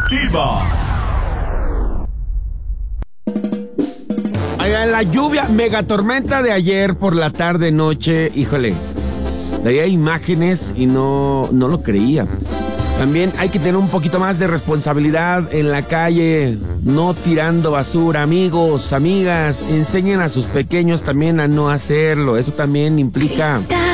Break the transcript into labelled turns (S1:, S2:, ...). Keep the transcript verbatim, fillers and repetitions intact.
S1: Deportiva.
S2: Oigan, la lluvia, megatormenta de ayer por la tarde, noche, híjole, veía imágenes y no, no lo creía. También hay que tener un poquito más de responsabilidad en la calle, no tirando basura. Amigos, amigas, enseñen a sus pequeños también a no hacerlo. Eso también implica